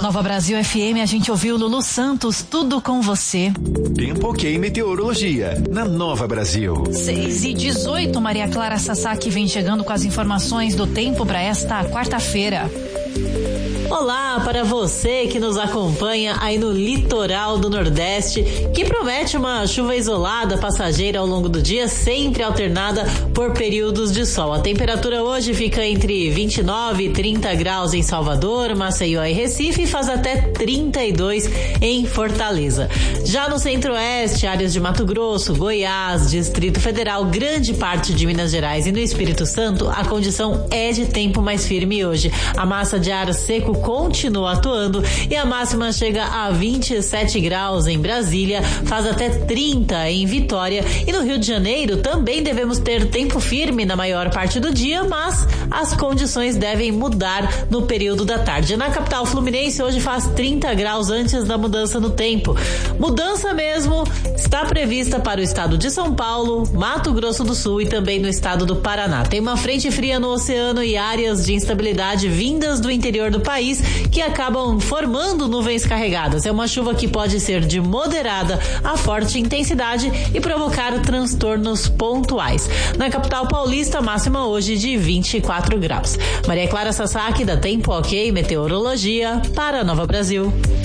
Nova Brasil FM, a gente ouviu Lulu Santos, Tudo com Você. Tempo ok, meteorologia, na Nova Brasil. 6h18, Maria Clara Sasaki vem chegando com as informações do tempo para esta quarta-feira. Olá para você que nos acompanha aí no litoral do Nordeste, que promete uma chuva isolada, passageira ao longo do dia, sempre alternada por períodos de sol. A temperatura hoje fica entre 29 e 30 graus em Salvador, Maceió e Recife e faz até 32 em Fortaleza. Já no Centro-Oeste, áreas de Mato Grosso, Goiás, Distrito Federal, grande parte de Minas Gerais e no Espírito Santo, a condição é de tempo mais firme hoje. A massa de ar seco continua atuando e a máxima chega a 27 graus em Brasília, faz até 30 em Vitória e no Rio de Janeiro também devemos ter tempo firme na maior parte do dia, mas as condições devem mudar no período da tarde. Na capital fluminense hoje faz 30 graus antes da mudança no tempo. Mudança mesmo está prevista para o estado de São Paulo, Mato Grosso do Sul e também no estado do Paraná. Tem uma frente fria no oceano e áreas de instabilidade vindas do interior do país que acabam formando nuvens carregadas. É uma chuva que pode ser de moderada a forte intensidade e provocar transtornos pontuais. Na capital paulista, máxima hoje de 24 graus. Maria Clara Sasaki, da Tempo Ok Meteorologia, para a Nova Brasil.